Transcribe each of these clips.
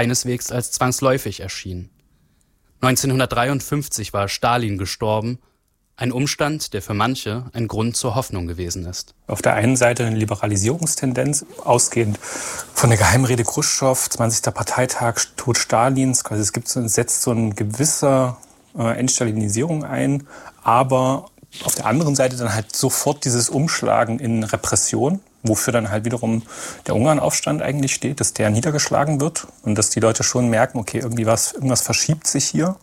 keineswegs als zwangsläufig erschien. 1953 war Stalin gestorben, ein Umstand, der für manche ein Grund zur Hoffnung gewesen ist. Auf der einen Seite eine Liberalisierungstendenz, ausgehend von der Geheimrede Chruschtschow, 20. Parteitag, Tod Stalins. Also setzt so eine gewisse Entstalinisierung ein, aber auf der anderen Seite dann halt sofort dieses Umschlagen in Repression, wofür dann halt wiederum der Ungarnaufstand eigentlich steht, dass der niedergeschlagen wird und dass die Leute schon merken, okay, irgendwas verschiebt sich hier.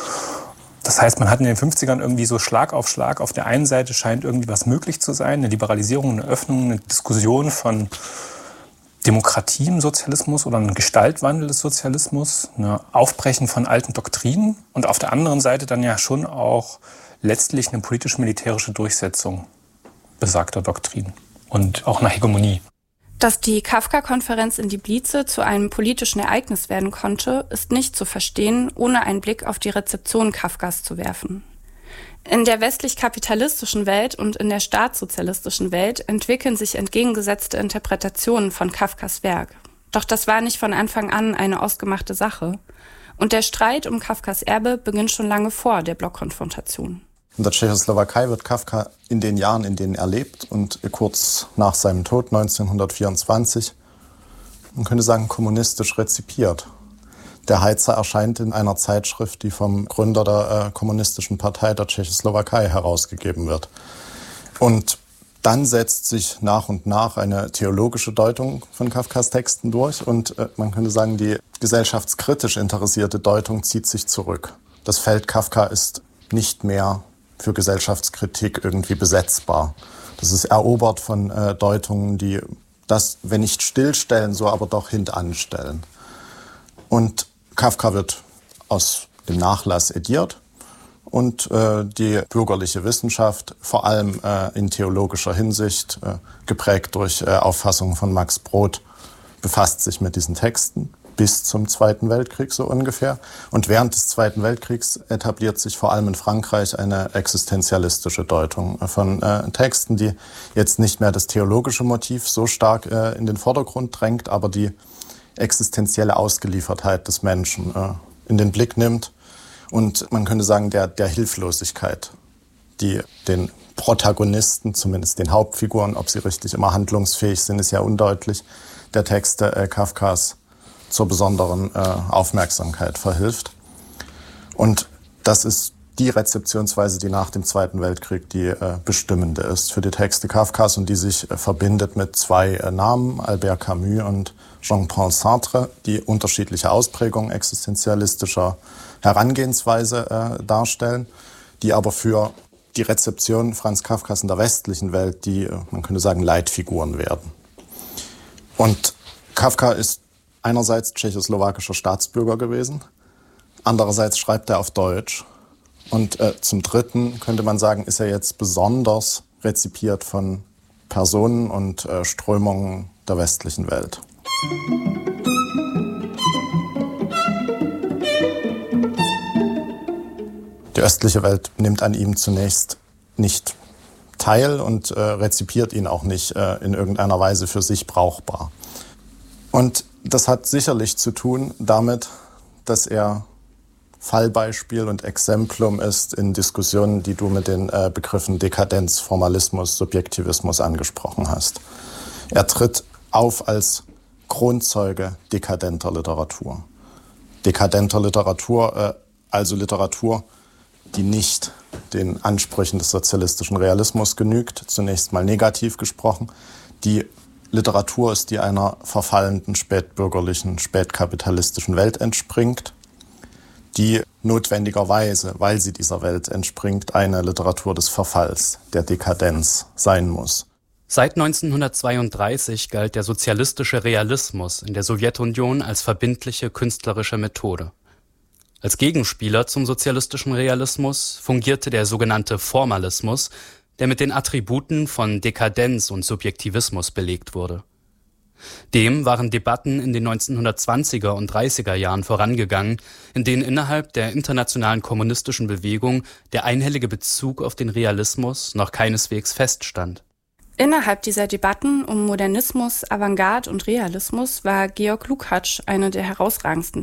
Das heißt, man hat in den 50ern irgendwie so Schlag auf Schlag. Auf der einen Seite scheint irgendwie was möglich zu sein, eine Liberalisierung, eine Öffnung, eine Diskussion von Demokratie im Sozialismus oder ein Gestaltwandel des Sozialismus, ein Aufbrechen von alten Doktrinen und auf der anderen Seite dann ja schon auch letztlich eine politisch-militärische Durchsetzung besagter Doktrinen und auch eine Hegemonie. Dass die Kafka-Konferenz in Liblice zu einem politischen Ereignis werden konnte, ist nicht zu verstehen, ohne einen Blick auf die Rezeption Kafkas zu werfen. In der westlich-kapitalistischen Welt und in der staatssozialistischen Welt entwickeln sich entgegengesetzte Interpretationen von Kafkas Werk. Doch das war nicht von Anfang an eine ausgemachte Sache. Und der Streit um Kafkas Erbe beginnt schon lange vor der Blockkonfrontation. In der Tschechoslowakei wird Kafka in den Jahren, in denen er lebt und kurz nach seinem Tod 1924, man könnte sagen, kommunistisch rezipiert. Der Heizer erscheint in einer Zeitschrift, die vom Gründer der Kommunistischen Partei der Tschechoslowakei herausgegeben wird. Und dann setzt sich nach und nach eine theologische Deutung von Kafkas Texten durch und man könnte sagen, die gesellschaftskritisch interessierte Deutung zieht sich zurück. Das Feld Kafka ist nicht mehr für Gesellschaftskritik irgendwie besetzbar. Das ist erobert von Deutungen, die das, wenn nicht stillstellen, so aber doch hintanstellen. Und Kafka wird aus dem Nachlass ediert und die bürgerliche Wissenschaft, vor allem in theologischer Hinsicht, geprägt durch Auffassungen von Max Brod, befasst sich mit diesen Texten bis zum Zweiten Weltkrieg so ungefähr. Und während des Zweiten Weltkriegs etabliert sich vor allem in Frankreich eine existenzialistische Deutung von Texten, die jetzt nicht mehr das theologische Motiv so stark in den Vordergrund drängt, aber die existenzielle Ausgeliefertheit des Menschen in den Blick nimmt und man könnte sagen, der Hilflosigkeit, die den Protagonisten, zumindest den Hauptfiguren, ob sie richtig immer handlungsfähig sind, ist ja undeutlich, der Texte Kafkas zur besonderen Aufmerksamkeit verhilft. Und das ist die Rezeptionsweise, die nach dem Zweiten Weltkrieg die bestimmende ist für die Texte Kafkas und die sich verbindet mit zwei Namen, Albert Camus und Jean-Paul Sartre, die unterschiedliche Ausprägungen existenzialistischer Herangehensweise darstellen, die aber für die Rezeption Franz Kafkas in der westlichen Welt, die, man könnte sagen, Leitfiguren werden. Und Kafka ist einerseits tschechoslowakischer Staatsbürger gewesen, andererseits schreibt er auf Deutsch. Und zum Dritten könnte man sagen, ist er jetzt besonders rezipiert von Personen und Strömungen der westlichen Welt. Die östliche Welt nimmt an ihm zunächst nicht teil und rezipiert ihn auch nicht in irgendeiner Weise für sich brauchbar. Und das hat sicherlich zu tun damit, dass er Fallbeispiel und Exemplum ist in Diskussionen, die du mit den Begriffen Dekadenz, Formalismus, Subjektivismus angesprochen hast. Er tritt auf als Grundzeuge dekadenter Literatur. Dekadenter Literatur, also Literatur, die nicht den Ansprüchen des sozialistischen Realismus genügt, zunächst mal negativ gesprochen. Die Literatur ist, die einer verfallenden spätbürgerlichen, spätkapitalistischen Welt entspringt, die notwendigerweise, weil sie dieser Welt entspringt, eine Literatur des Verfalls, der Dekadenz sein muss. Seit 1932 galt der sozialistische Realismus in der Sowjetunion als verbindliche künstlerische Methode. Als Gegenspieler zum sozialistischen Realismus fungierte der sogenannte Formalismus, der mit den Attributen von Dekadenz und Subjektivismus belegt wurde. Dem waren Debatten in den 1920er und 30er Jahren vorangegangen, in denen innerhalb der internationalen kommunistischen Bewegung der einhellige Bezug auf den Realismus noch keineswegs feststand. Innerhalb dieser Debatten um Modernismus, Avantgarde und Realismus war Georg Lukács eine der herausragendsten